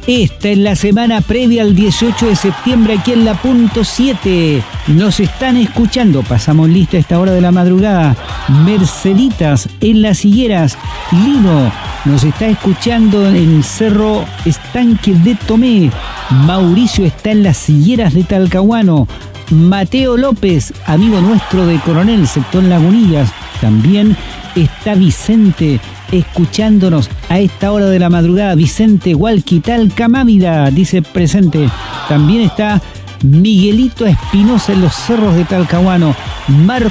Esta es la semana previa al 18 de septiembre aquí en la Punto 7. Nos están escuchando, pasamos lista a esta hora de la madrugada. Merceditas en Las Higueras. Lino nos está escuchando en Cerro Estanque de Tomé. Mauricio está en Las Higueras de Talcahuano. Mateo López, amigo nuestro de Coronel, sector Lagunillas. También está Vicente escuchándonos a esta hora de la madrugada. Vicente Hualquital Camávida dice presente. También está Miguelito Espinosa en los Cerros de Talcahuano.